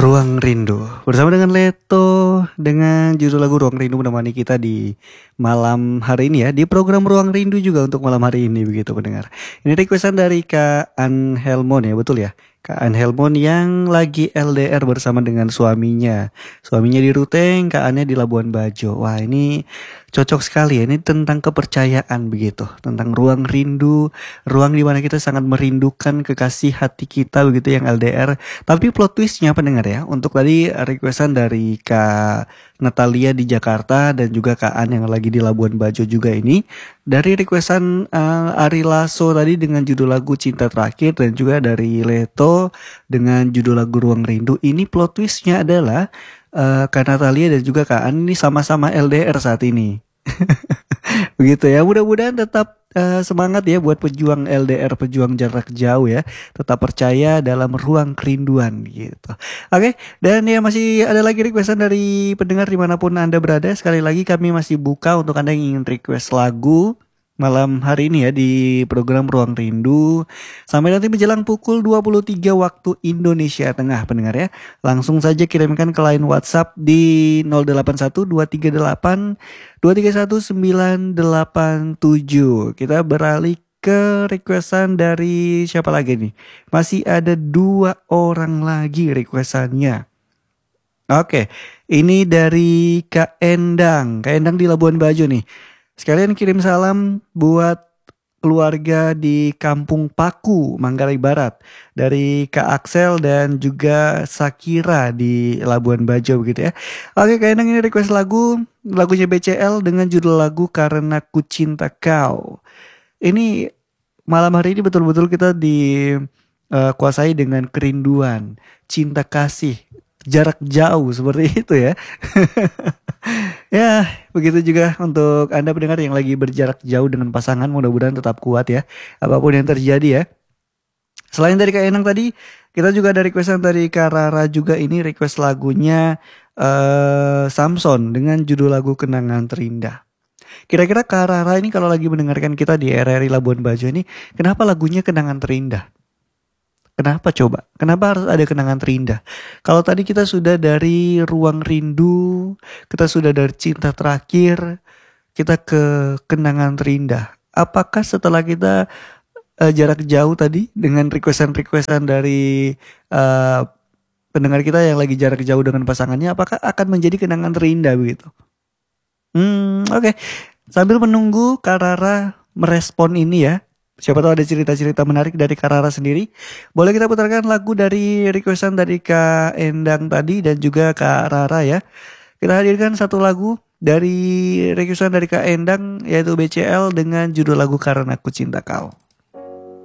Ruang Rindu bersama dengan Leto dengan judul lagu Ruang Rindu menemani kita di malam hari ini ya, di program Ruang Rindu juga untuk malam hari ini begitu pendengar. Ini requestan dari Kak An Helmon ya, betul ya? Kak An Helmon yang lagi LDR bersama dengan suaminya. Suaminya di Ruteng, Kak Annya di Labuan Bajo. Wah, ini cocok sekali ya. Ini tentang kepercayaan begitu, tentang ruang rindu, ruang di mana kita sangat merindukan kekasih hati kita begitu yang LDR. Tapi plot twistnya pendengar ya, untuk tadi requestan dari Kak Natalia di Jakarta dan juga Kak An yang lagi di Labuan Bajo juga ini. Dari requestan Ari Lasso tadi dengan judul lagu Cinta Terakhir dan juga dari Leto dengan judul lagu Ruang Rindu. Ini plot twistnya adalah Kak Natalia dan juga Kak An ini sama-sama LDR saat ini. Begitu ya, mudah-mudahan tetap semangat ya buat pejuang LDR, pejuang jarak jauh ya. Tetap percaya dalam ruang kerinduan gitu. Oke, dan ya masih ada lagi requestan dari pendengar dimanapun Anda berada. Sekali lagi kami masih buka untuk Anda yang ingin request lagu malam hari ini ya di program Ruang Rindu sampai nanti menjelang pukul 23 waktu Indonesia Tengah pendengar ya. Langsung saja kirimkan ke line WhatsApp di 081 238 231987. Kita beralih ke requestan dari siapa lagi nih? Masih ada 2 orang lagi requestannya. Oke, ini dari Kak Endang. Kak Endang di Labuan Bajo nih. Sekalian kirim salam buat keluarga di Kampung Paku, Manggarai Barat. Dari Kak Axel dan juga Sakira di Labuan Bajo begitu ya. Oke, Kak Endang ini request lagunya BCL dengan judul lagu Karena Ku Cinta Kau. Ini malam hari ini betul-betul kita dikuasai dengan kerinduan, cinta kasih, jarak jauh seperti itu ya. Ya, begitu juga untuk Anda pendengar yang lagi berjarak jauh dengan pasangan, mudah-mudahan tetap kuat ya, apapun yang terjadi ya. Selain dari Kak Enang tadi, kita juga ada requestan dari Kak Rara juga ini request lagunya Samson dengan judul lagu Kenangan Terindah. Kira-kira Kak Rara ini kalau lagi mendengarkan kita di RRI Labuan Bajo ini, kenapa lagunya Kenangan Terindah? Kenapa coba? Kenapa harus ada kenangan terindah? Kalau tadi kita sudah dari ruang rindu, kita sudah dari cinta terakhir, kita ke kenangan terindah. Apakah setelah kita jarak jauh tadi dengan requestan dari pendengar kita yang lagi jarak jauh dengan pasangannya, apakah akan menjadi kenangan terindah begitu? Oke. Sambil menunggu Kak Rara merespon ini ya. Siapa tahu ada cerita-cerita menarik dari Kak Rara sendiri. Boleh kita putarkan lagu dari requestan dari Kak Endang tadi dan juga Kak Rara ya. Kita hadirkan satu lagu dari requestan dari Kak Endang yaitu BCL dengan judul lagu Karena Ku Cinta Kau.